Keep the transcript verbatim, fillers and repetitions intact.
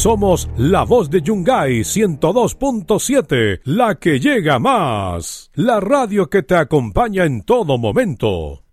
Somos la voz de Yungay ciento dos punto siete, la que llega más. La radio que te acompaña en todo momento.